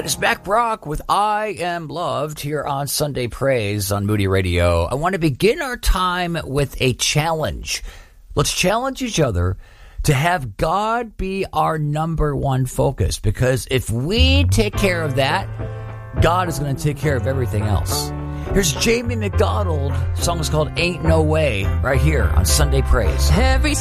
That is Mac Brock with I Am Loved here on Sunday Praise on Moody Radio. I want to begin our time with a challenge. Let's challenge each other to have God be our number one focus, because if we take care of that, God is going to take care of everything else. Here's Jamie McDonald. The song is called Ain't No Way, right here on Sunday Praise. Every